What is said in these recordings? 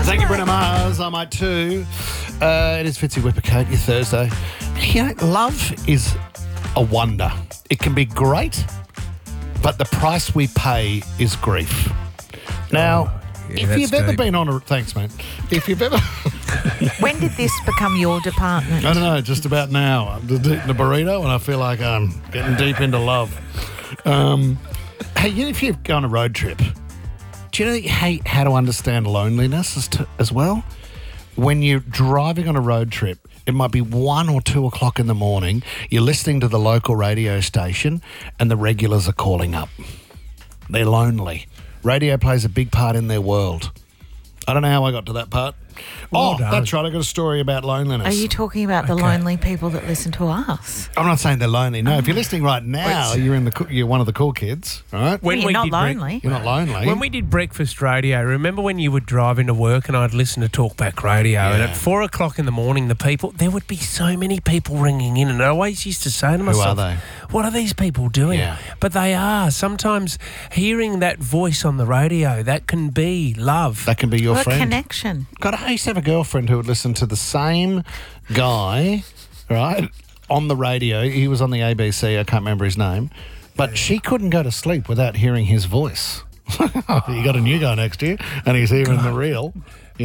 Thank you, Brenda Mars. I might too. It is Fitzy Whippercoat, your Thursday. You know, love is a wonder. It can be great, but the price we pay is grief. Now, if you've ever been on a... Thanks, mate. If you've ever... When did this become your department? I don't know, just about now. I'm just eating a burrito and I feel like I'm getting deep into love. Hey, you know, if you go on a road trip, do you know how to understand loneliness as well? When you're driving on a road trip, it might be 1 or 2 o'clock in the morning, you're listening to the local radio station and the regulars are calling up. They're lonely. Radio plays a big part in their world. I don't know how I got to that part. Well done. That's right. I got a story about loneliness. Are you talking about the lonely people that listen to us? I'm not saying they're lonely. No, if you're listening right now, you're one of the cool kids, right? You're not lonely. You're not lonely. When we did breakfast radio, remember when you would drive into work and I'd listen to Talkback Radio, and at 4 o'clock in the morning, there would be so many people ringing in, and I always used to say to myself, who are they? What are these people doing? Yeah. But they are. Sometimes hearing that voice on the radio, that can be love. That can be your What friend. connection? God, I used to have a girlfriend who would listen to the same guy, right, on the radio. He was on the ABC. I can't remember his name. But she couldn't go to sleep without hearing his voice. You got a new guy next to you, and he's hearing the real,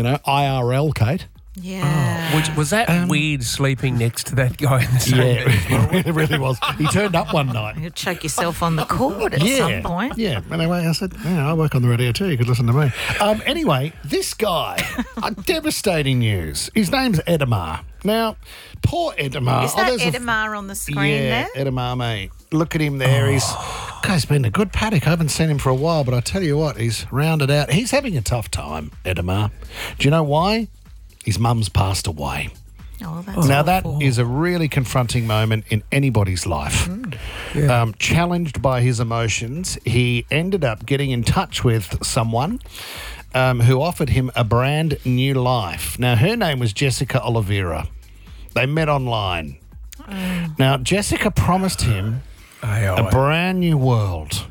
IRL, Kate. Yeah. Was that weird sleeping next to that guy in the same Yeah, it really was. He turned up one night. You'll choke yourself on the cord at some point. Yeah. Anyway, I said, I work on the radio too. You could listen to me. Anyway, this guy, devastating news. His name's Edamar. Now, poor Edamar. Is that Edamar on the screen there? Edamar, mate. Look at him there. Guy's been a good paddock. I haven't seen him for a while, but I tell you what, he's rounded out. He's having a tough time, Edamar. Do you know why? His mum's passed away. Oh, that's now, awful. that is a really confronting moment in anybody's life. Challenged by his emotions, he ended up getting in touch with someone who offered him a brand new life. Now, her name was Jessica Oliveira. They met online. Now, Jessica promised him a brand new world.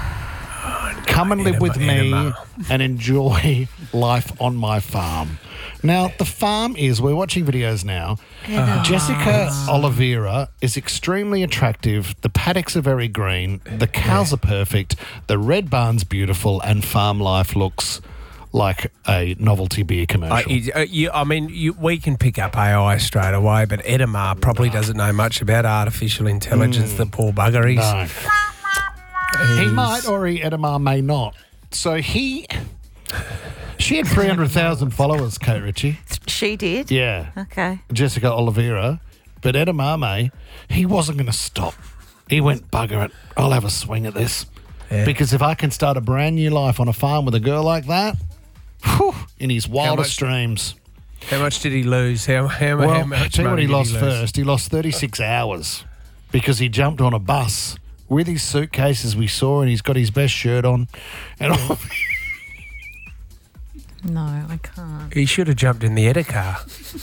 Come and live with me and enjoy life on my farm. Now, the farm is, we're watching videos now. Jessica Oliveira is extremely attractive. The paddocks are very green. The cows are perfect. The red barn's beautiful, and farm life looks like a novelty beer commercial. We can pick up AI straight away, but Edamar probably doesn't know much about artificial intelligence, the poor bugger. He might, or Edamar may not. So she had 300,000 followers, Kate Ritchie. She did? Yeah. Okay. Jessica Oliveira. But Edamame, he wasn't going to stop. He went, bugger it, I'll have a swing at this. Yeah. Because if I can start a brand new life on a farm with a girl like that, in his wildest dreams. How much did he lose? How much I'll tell you what he lost lose? first. He lost 36 hours because he jumped on a bus with his suitcases we saw, and he's got his best shirt on. And No, I can't. He should have jumped in the Edda car.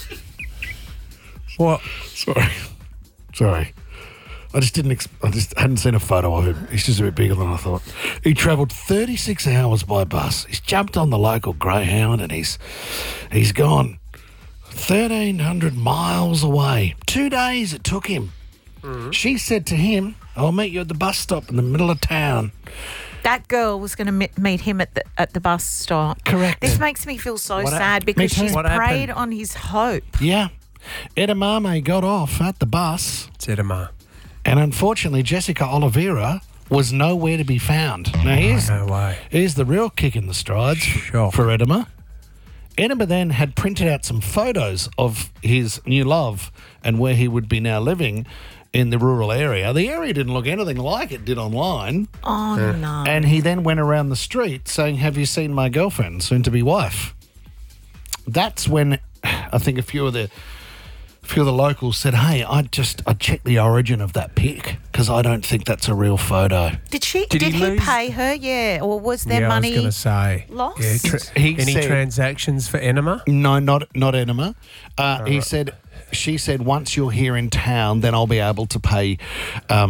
What? Sorry. I just hadn't seen a photo of him. He's just a bit bigger than I thought. He travelled 36 hours by bus. He's jumped on the local Greyhound and he's gone 1,300 miles away. 2 days it took him. Mm-hmm. She said to him, I'll meet you at the bus stop in the middle of town. That girl was going to meet him at the bus stop. Correct. This makes me feel so sad because she's preyed on his hope. Yeah. Edamame got off at the bus. It's Edamar. And unfortunately, Jessica Oliveira was nowhere to be found. Now, here's the real kick in the strides for Edamar. Edamar then had printed out some photos of his new love and where he would be now living in the rural area. The area didn't look anything like it did online. Oh, no. And he then went around the street saying, have you seen my girlfriend, soon-to-be wife? That's when I think a few of the locals said, hey, I'd check the origin of that pic because I don't think that's a real photo. Did he pay her? Yeah. Or was there money I was going to say. lost? Yeah, any transactions for Enema? No, not Enema. She said, once you're here in town, then I'll be able to pay